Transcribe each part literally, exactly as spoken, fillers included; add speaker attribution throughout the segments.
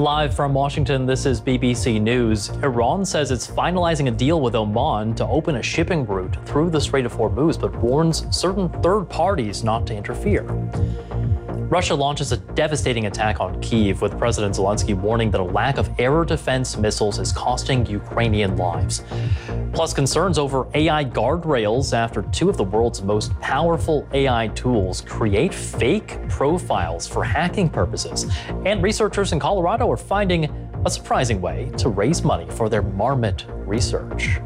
Speaker 1: Live from Washington, this is B B C News. Iran says it's finalizing a deal with Oman to open a shipping route through the Strait of Hormuz, but warns certain third parties not to interfere. Russia launches a devastating attack on Kyiv, with President Zelensky warning that a lack of air defense missiles is costing Ukrainian lives. Plus, concerns over A I guardrails after two of the world's most powerful A I tools create fake profiles for hacking purposes. And researchers in Colorado are finding a surprising way to raise money for their marmot research.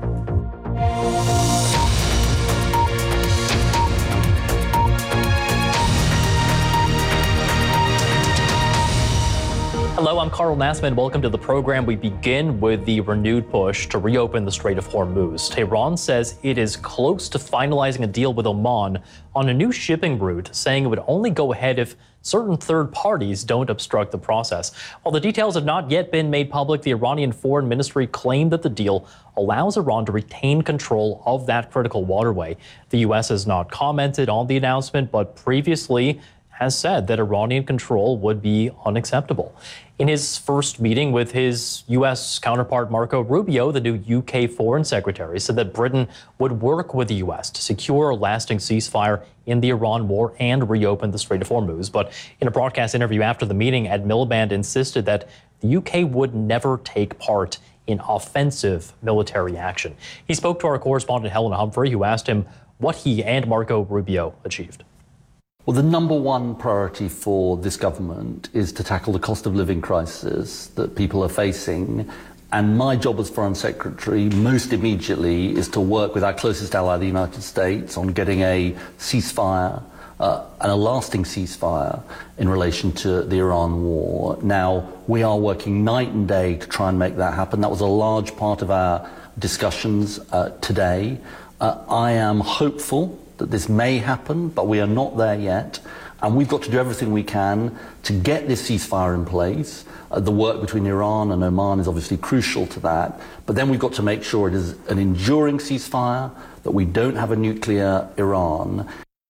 Speaker 1: Hello, I'm Carl Nassman. Welcome to the program. We begin with the renewed push to reopen the Strait of Hormuz. Tehran says it is close to finalizing a deal with Oman on a new shipping route, saying it would only go ahead if certain third parties don't obstruct the process. While the details have not yet been made public, the Iranian Foreign Ministry claimed that the deal allows Iran to retain control of that critical waterway. The U S has not commented on the announcement, but previously has said that Iranian control would be unacceptable. In his first meeting with his U S counterpart Marco Rubio, the new U K Foreign Secretary said that Britain would work with the U S to secure a lasting ceasefire in the Iran war and reopen the Strait of Hormuz. But in a broadcast interview after the meeting, Ed Miliband insisted that the U K would never take part in offensive military action. He spoke to our correspondent Helena Humphrey, who asked him what he and Marco Rubio achieved.
Speaker 2: Well, the number one priority for this government is to tackle the cost of living crisis that people are facing. And my job as Foreign Secretary, most immediately, is to work with our closest ally, the United States, on getting a ceasefire, uh, and a lasting ceasefire in relation to the Iran war. Now, we are working night and day to try and make that happen. That was a large part of our discussions uh, today. Uh, I am hopeful that this may happen, but we are not there yet. And we've got to do everything we can to get this ceasefire in place. Uh, the work between Iran and Oman is obviously crucial to that. But then we've got to make sure it is an enduring ceasefire, that we don't have a nuclear Iran.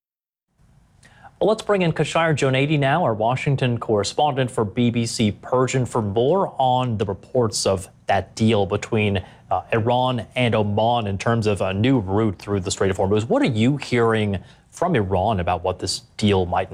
Speaker 1: Well, let's bring in Kashayr Jonaidi now, our Washington correspondent for B B C Persian, for more on the reports of that deal between uh, Iran and Oman in terms of a new route through the Strait of Hormuz. What are you hearing from Iran about what this deal might